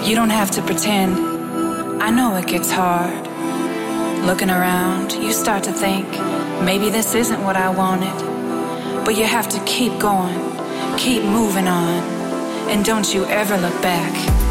You don't have to pretend. I know it gets hard. Looking around, you start to think, maybe this isn't what I wanted. But you have to keep going, keep moving on, and don't you ever look back.